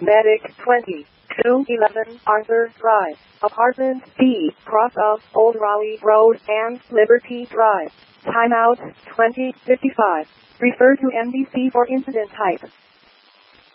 Medic 20. 211 Arthur Drive, Apartment B, cross of Old Raleigh Road and Liberty Drive. Timeout 2055. Refer to NBC for incident type.